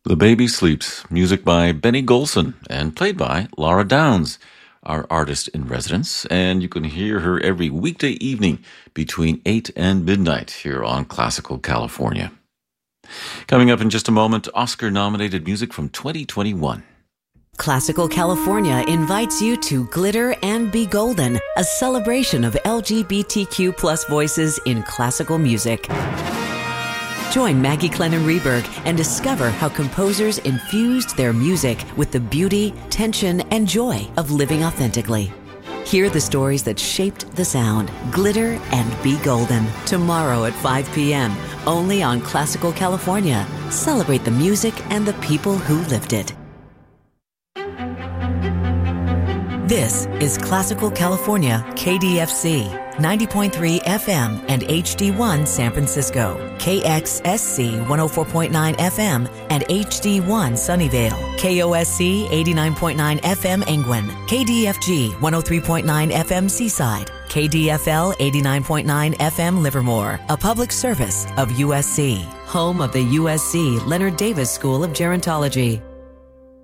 The Baby Sleeps, music by Benny Golson and played by Laura Downs, our artist in residence. And you can hear her every weekday evening between 8 and midnight here on Classical California. Coming up in just a moment, Oscar-nominated music from 2021. Classical California invites you to Glitter and Be Golden, a celebration of LGBTQ plus voices in classical music. Join Maggie Clennon-Reberg and discover how composers infused their music with the beauty, tension, and joy of living authentically. Hear the stories that shaped the sound. Glitter and Be Golden. Tomorrow at 5 p.m. Only on Classical California. Celebrate the music and the people who lived it. This is Classical California, KDFC. 90.3 FM and HD1 San Francisco, KXSC 104.9 FM and HD1 Sunnyvale, KOSC 89.9 FM Angwin, KDFG 103.9 FM Seaside, KDFL 89.9 FM Livermore, a public service of USC, home of the USC Leonard Davis School of Gerontology.